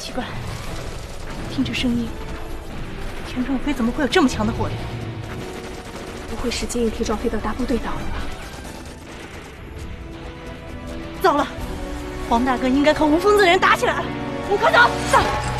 奇怪，听这声音，田壮飞怎么会有这么强的火力？不会是接应田壮飞的大部队到了吧？糟了，黄大哥应该和吴疯子的人打起来了，我们快走！走。